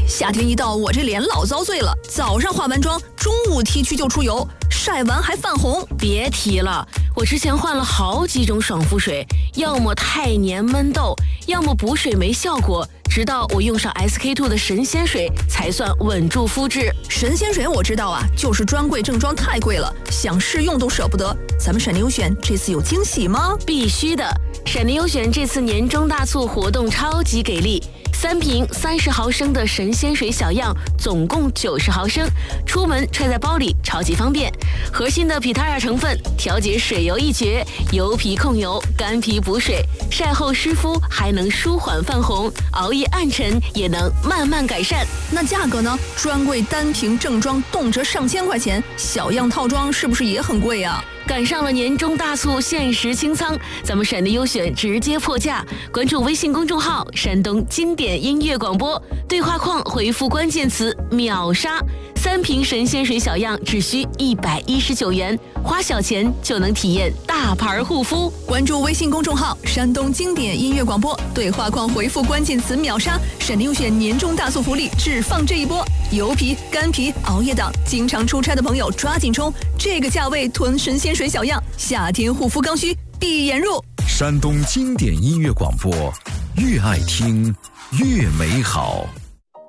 夏天一到，我这脸老遭罪了。早上化完妆，中午 T 区就出油，晒完还泛红。 别提了，我之前换了好几种爽肤水，要么太黏闷痘，要么补水没效果。直到我用上 SK-II 的神仙水，才算稳住肤质。 神仙水我知道啊，就是专柜正装太贵了，想试用都舍不得。咱们闪电优选这次有惊喜吗？ 必须的，闪电优选这次年终大促活动超级给力。3瓶30毫升的神仙水小样，总共90毫升，出门揣在包里超级方便。核心的皮塔尔成分调节水油一绝，油皮控油，干皮补水，晒后湿敷还能舒缓泛红，熬夜暗沉也能慢慢改善。 那价格呢？专柜单瓶正装动辄上千块钱，小样套装是不是也很贵啊？ 赶上了年终大促，限时清仓，咱们闪电优选直接破价。关注微信公众号“山东经典音乐广播”，对话框回复关键词“秒杀”，3瓶神仙水小样只需119元，花小钱就能体验大牌护肤。 关注微信公众号“山东经典音乐广播”，对话框回复关键词“秒杀”，闪电优选年终大促福利只放这一波。油皮、干皮、熬夜党，经常出差的朋友抓紧冲！这个价位囤神仙水小样，夏天护肤刚需闭眼入。 山东经典音乐广播，越爱听越美好。